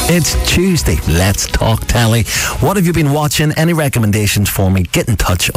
It's Tuesday. Let's talk telly. What have you been watching? Any recommendations for me? Get in touch.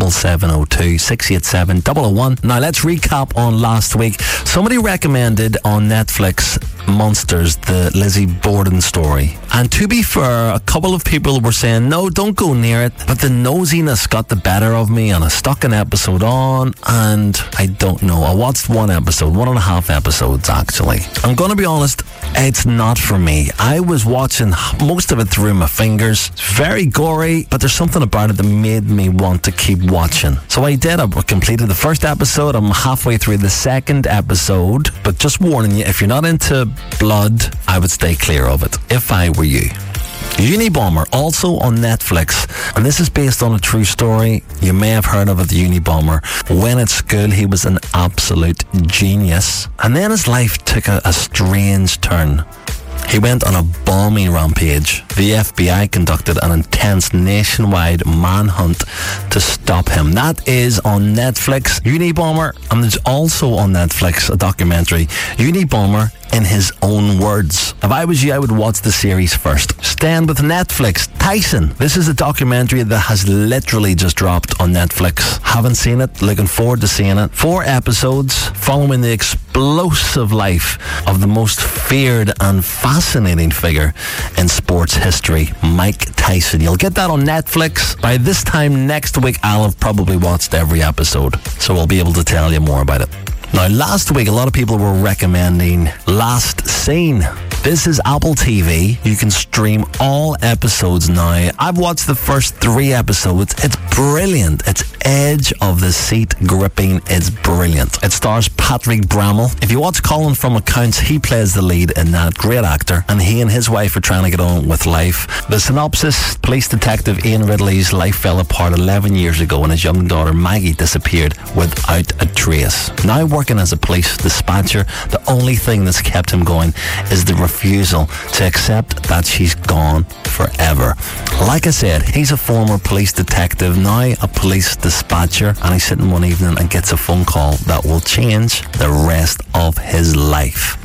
07702 687 001. Now let's recap on last week. Somebody recommended on Netflix Monsters, the Lizzie Borden story. And to be fair, a couple of people were saying, no, don't go near it. But the nosiness got the better of me and I stuck an episode on and I don't know. I watched one episode, 1.5 episodes actually. I'm going to be honest, it's not for me. I was watching most of it through my fingers. It's very gory, but there's something about it that made me want to keep watching. So I did. I completed the first episode. I'm halfway through the second episode. But just warning you, if you're not into blood, I would stay clear of it, if I were you. Unabomber, also on Netflix, and this is based on a true story. You may have heard of it, the Unabomber. When at school, he was an absolute genius, and then his life took a strange turn. He went on a bombing rampage. The FBI conducted an intense nationwide manhunt to stop him. That is on Netflix, Unabomber, and there's also on Netflix a documentary, Unabomber in his own words. If I was you, I would watch the series first. Staying with Netflix, Tyson. This is a documentary that has literally just dropped on Netflix. Haven't seen it, looking forward to seeing it. 4 episodes following the explosive life of the most feared and fascinating figure in sports history, Mike Tyson. You'll get that on Netflix. By this time next week, I'll have probably watched every episode, so I'll be able to tell you more about it. Now, last week, a lot of people were recommending Last Scene. This is Apple TV. You can stream all episodes now. I've watched the first 3 episodes. It's brilliant. It's edge of the seat gripping. It's brilliant. It stars Patrick Brammall. If you watch Colin from Accounts, he plays the lead in that. Great actor. And he and his wife are trying to get on with life. The synopsis: police detective Ian Ridley's life fell apart 11 years ago when his young daughter Maggie disappeared without a trace. Now working as a police dispatcher, the only thing that's kept him going is the refusal to accept that she's gone forever. Like I said, he's a former police detective, now a police dispatcher, and he's sitting one evening and gets a phone call that will change the rest of his life.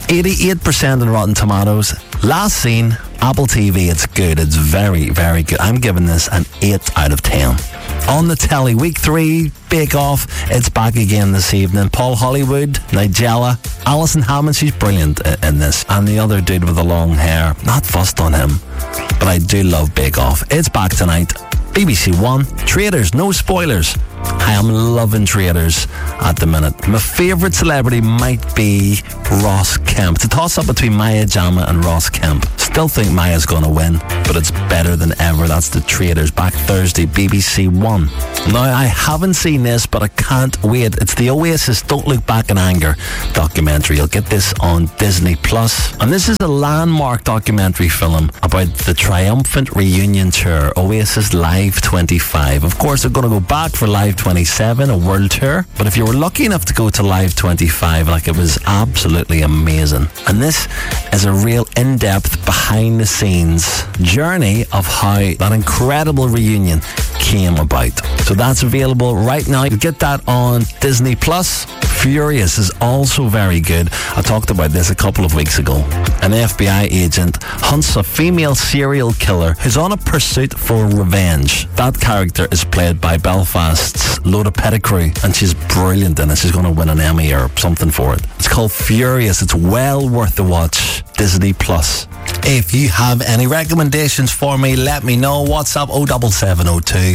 88% in Rotten Tomatoes. Last Scene, Apple TV. It's good. It's very, very good. I'm giving this an 8 out of 10. On the telly, week 3, Bake Off. It's back again this evening. Paul Hollywood, Nigella, Alison Hammond, she's brilliant in this. And the other dude with the long hair, not fussed on him, but I do love Bake Off. It's back tonight. BBC One. Traitors, no spoilers. I am loving Traitors at the minute. My favourite celebrity might be Ross Kemp. It's a toss-up between Maya Jama and Ross Kemp. Still think Maya's going to win, but it's better than ever. That's the Traitors, back Thursday, BBC One. Now, I haven't seen this, but I can't wait. It's the Oasis Don't Look Back in Anger documentary. You'll get this on Disney+. And this is a landmark documentary film about the triumphant reunion tour, Oasis Live 25. Of course, they're going to go back for Live 27, a world tour. But if you were lucky enough to go to Live 25, it was absolutely amazing. And this is a real in-depth, behind-the-scenes journey of how that incredible reunion came about. So that's available right now. You get that on Disney+. Furious is also very good. I talked about this a couple of weeks ago. An FBI agent hunts a female serial killer who's on a pursuit for revenge. That character is played by Belfast's Loda Pettigrew, and she's brilliant in it. She's going to win an Emmy or something for it. It's called Furious. It's well worth the watch. Disney+. If you have any recommendations for me, let me know. WhatsApp 07702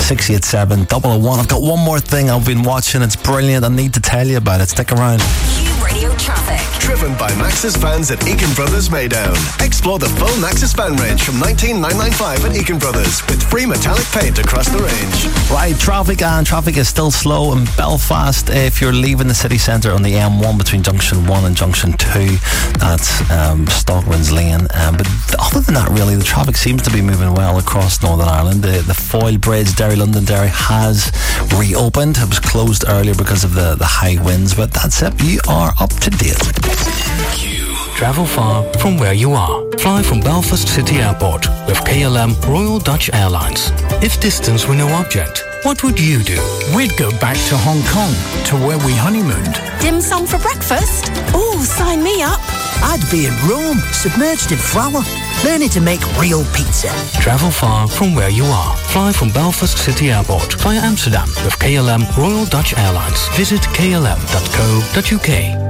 687 001. I've got one more thing I've been watching. It's brilliant. I need to tell you about it. Stick around. Radio Traffic. Driven by Max's Vans at Eakin Brothers Maydown. Explore the full Max's van range from $19,995 at Eakin Brothers with free metallic paint across the range. Right, traffic is still slow in Belfast. If you're leaving the city centre on the M1 between Junction 1 and Junction 2, that's Stockwinds Lane. But other than that, really, the traffic seems to be moving well across Northern Ireland. The Foyle Bridge, Derry Londonderry, has reopened. It was closed earlier because of the high winds, but that's it. You are up to date. Travel far from where you are. Fly from Belfast City Airport with KLM Royal Dutch Airlines. If distance were no object, what would you do? We'd go back to Hong Kong, to where we honeymooned. Dim sum for breakfast? Ooh, sign me up. I'd be in Rome, submerged in flour, learning to make real pizza. Travel far from where you are. Fly from Belfast City Airport via Amsterdam with KLM Royal Dutch Airlines. Visit klm.co.uk.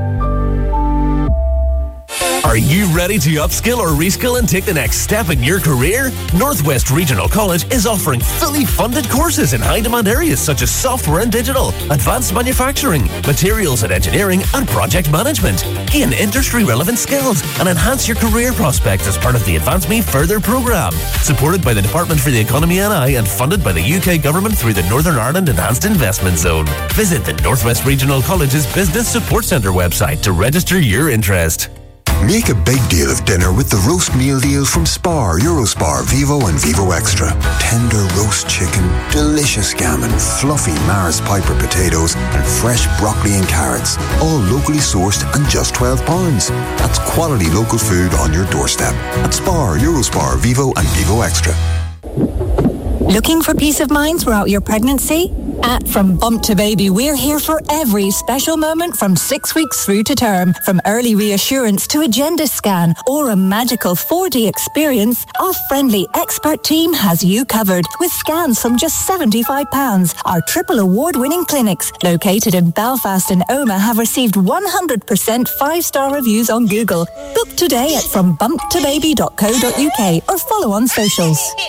Are you ready to upskill or reskill and take the next step in your career? Northwest Regional College is offering fully funded courses in high-demand areas such as software and digital, advanced manufacturing, materials and engineering, and project management. Gain industry-relevant skills and enhance your career prospects as part of the Advance Me Further programme. Supported by the Department for the Economy NI and funded by the UK Government through the Northern Ireland Enhanced Investment Zone. Visit the Northwest Regional College's Business Support Centre website to register your interest. Make a big deal of dinner with the roast meal deal from Spar, Eurospar, Vivo and Vivo Extra. Tender roast chicken, delicious gammon, fluffy Mars Piper potatoes and fresh broccoli and carrots. All locally sourced and just £12. That's quality local food on your doorstep. At Spar, Eurospar, Vivo and Vivo Extra. Looking for peace of mind throughout your pregnancy? At From Bump to Baby, we're here for every special moment from 6 weeks through to term. From early reassurance to a gender scan or a magical 4D experience, our friendly expert team has you covered with scans from just £75. Our triple award-winning clinics, located in Belfast and Omagh, have received 100% 5-star reviews on Google. Book today at frombumptobaby.co.uk or follow on socials.